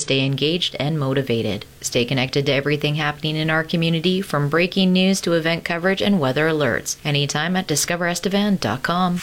stay engaged and motivated. Stay connected to everything happening in our community, from breaking news to event coverage and weather alerts, anytime at discoverestevan.com.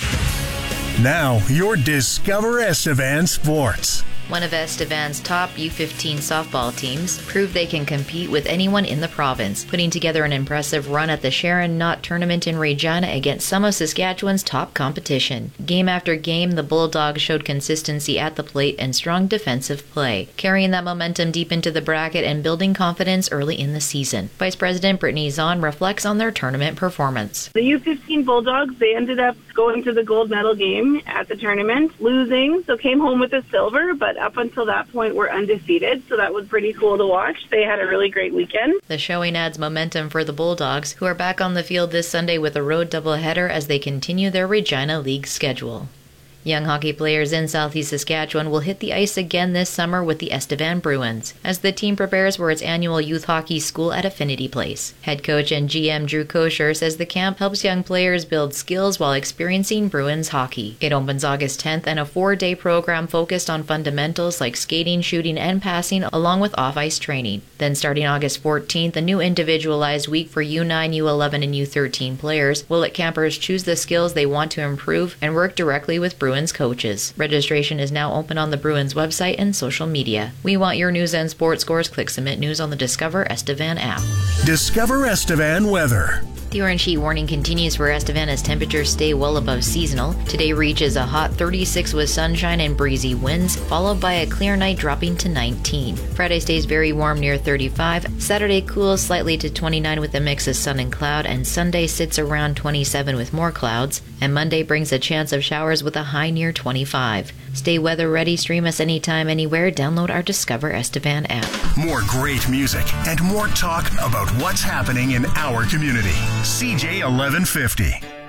Now, your Discover Estevan Sports. One of Estevan's top U15 softball teams proved they can compete with anyone in the province, putting together an impressive run at the Sharon Knott Tournament in Regina against some of Saskatchewan's top competition. Game after game, the Bulldogs showed consistency at the plate and strong defensive play, carrying that momentum deep into the bracket and building confidence early in the season. Vice President Brittany Zahn reflects on their tournament performance. The U15 Bulldogs, they ended up going to the gold medal game at the tournament, losing, so came home with a silver, but up until that point were undefeated, so that was pretty cool to watch. They had a really great weekend. The showing adds momentum for the Bulldogs, who are back on the field this Sunday with a road doubleheader as they continue their Regina League schedule. Young hockey players in Southeast Saskatchewan will hit the ice again this summer with the Estevan Bruins, as the team prepares for its annual youth hockey school at Affinity Place. Head coach and GM Drew Kosher says the camp helps young players build skills while experiencing Bruins hockey. It opens August 10th and a 4-day program focused on fundamentals like skating, shooting, and passing, along with off-ice training. Then starting August 14th, a new individualized week for U9, U11, and U13 players will let campers choose the skills they want to improve and work directly with Bruins coaches. Registration is now open on the Bruins website and social media. We want your news and sports scores. Click Submit News on the Discover Estevan app. Discover Estevan weather. The orange heat warning continues for Estevan as temperatures stay well above seasonal. Today reaches a hot 36 with sunshine and breezy winds, followed by a clear night dropping to 19. Friday stays very warm near 35. Saturday cools slightly to 29 with a mix of sun and cloud, and Sunday sits around 27 with more clouds. And Monday brings a chance of showers with a high near 25. Stay weather ready. Stream us anytime, anywhere. Download our Discover Estevan app. More great music and more talk about what's happening in our community. CJ 1150.